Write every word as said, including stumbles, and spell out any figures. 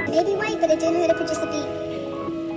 Maybe white, but it didn't know how to produce a beat.